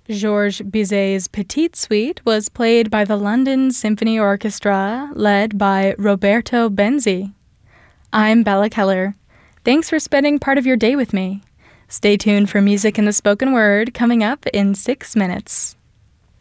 Georges Bizet's Petite Suite was played by the London Symphony Orchestra, led by Roberto Benzi. I'm Bella Keller. Thanks for spending part of your day with me. Stay tuned for music in the spoken word coming up in 6 minutes.